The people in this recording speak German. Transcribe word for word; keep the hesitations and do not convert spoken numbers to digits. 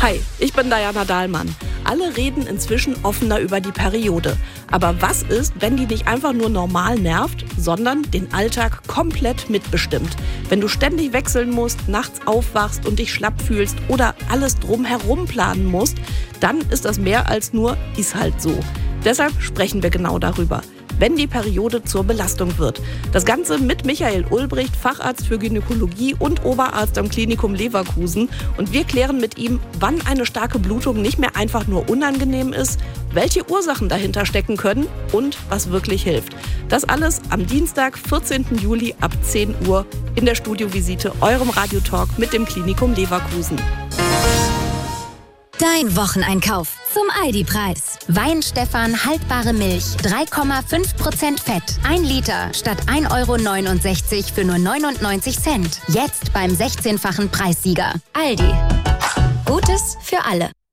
Hi, ich bin Diana Dahlmann. Alle reden inzwischen offener über die Periode. Aber was ist, wenn die nicht einfach nur normal nervt, sondern den Alltag komplett mitbestimmt? Wenn du ständig wechseln musst, nachts aufwachst und dich schlapp fühlst oder alles drumherum planen musst, dann ist das mehr als nur ist halt so. Deshalb sprechen wir genau darüber. Wenn die Periode zur Belastung wird. Das Ganze mit Michael Ulbricht, Facharzt für Gynäkologie und Oberarzt am Klinikum Leverkusen. Und wir klären mit ihm, wann eine starke Blutung nicht mehr einfach nur unangenehm ist, welche Ursachen dahinter stecken können und was wirklich hilft. Das alles am Dienstag, vierzehnten Juli ab zehn Uhr in der Studiovisite, eurem Radiotalk mit dem Klinikum Leverkusen. Dein Wocheneinkauf zum Aldi-Preis. Weinstefan haltbare Milch, drei Komma fünf Prozent Fett. ein Liter statt ein Euro neunundsechzig für nur neunundneunzig Cent. Jetzt beim sechzehnfachen Preissieger. Aldi. Gutes für alle.